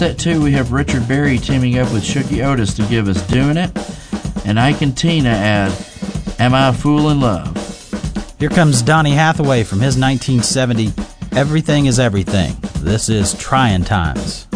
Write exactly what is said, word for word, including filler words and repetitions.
set two, we have Richard Berry teaming up with Shooky Otis to give us Doing It. And Ike and Tina add Am I a Fool in Love? Here comes Donny Hathaway from his nineteen seventy Everything is Everything. This is Tryin' Times.